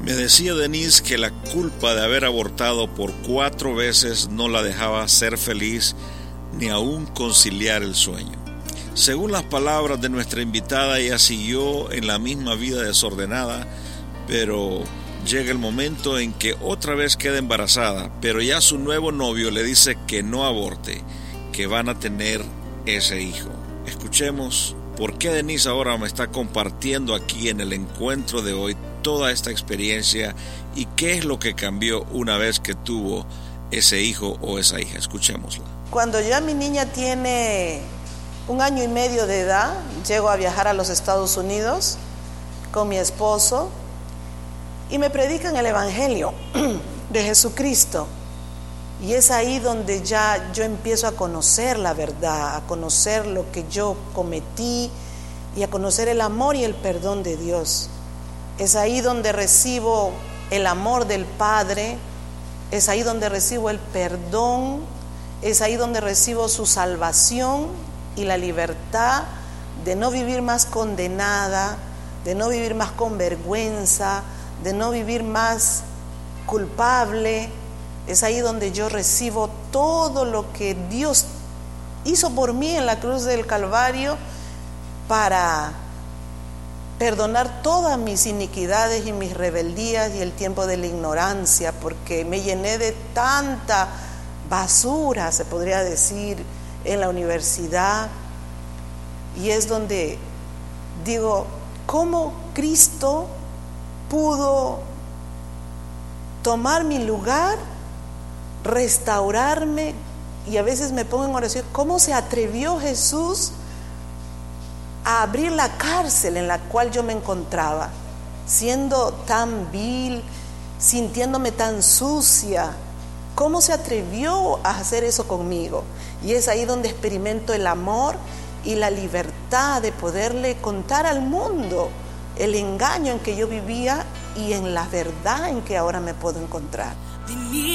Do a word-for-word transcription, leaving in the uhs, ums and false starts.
Me decía Denise que la culpa de haber abortado por cuatro veces no la dejaba ser feliz ni aún conciliar el sueño. Según las palabras de nuestra invitada, ella siguió en la misma vida desordenada, pero llega el momento en que otra vez queda embarazada, pero ya su nuevo novio le dice que no aborte, que van a tener ese hijo. Escuchemos por qué Denise ahora me está compartiendo aquí en el encuentro de hoy toda esta experiencia y qué es lo que cambió una vez que tuvo ese hijo o esa hija. Escuchémosla. Cuando ya mi niña tiene un año y medio de edad, llego a viajar a los Estados Unidos con mi esposo y me predican el Evangelio de Jesucristo. Y es ahí donde ya yo empiezo a conocer la verdad, a conocer lo que yo cometí y a conocer el amor y el perdón de Dios. Es ahí donde recibo el amor del Padre, es ahí donde recibo el perdón, es ahí donde recibo su salvación y la libertad de no vivir más condenada, de no vivir más con vergüenza, de no vivir más culpable. Es ahí donde yo recibo todo lo que Dios hizo por mí en la cruz del Calvario para perdonar todas mis iniquidades y mis rebeldías y el tiempo de la ignorancia, porque me llené de tanta basura, se podría decir, en la universidad. Y es donde digo, ¿cómo Cristo pudo tomar mi lugar, restaurarme? Y a veces me pongo en oración, ¿cómo se atrevió Jesús a abrir la cárcel en la cual yo me encontraba, siendo tan vil, sintiéndome tan sucia? ¿Cómo se atrevió a hacer eso conmigo? Y es ahí donde experimento el amor y la libertad de poderle contar al mundo el engaño en que yo vivía y en la verdad en que ahora me puedo encontrar.